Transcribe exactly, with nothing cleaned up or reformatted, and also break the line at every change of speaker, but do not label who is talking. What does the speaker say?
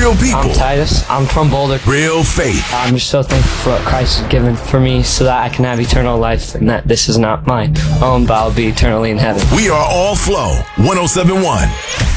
Real people.
I'm Titus. I'm from Boulder.
Real faith.
I'm just so thankful for what Christ has given for me so that I can have eternal life and that this is not my own, but I'll be eternally in heaven.
We are All Flow one oh seven point one.